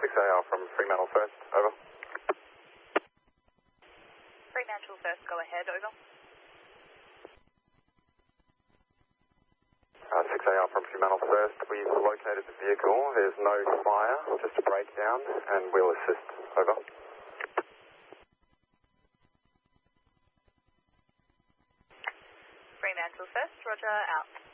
6AR from Fremantle First, over. Fremantle First, go ahead, over. 6AR from Fremantle First, we've located the vehicle. There's no fire, just a breakdown, and we'll assist, over. Fremantle First, roger, out.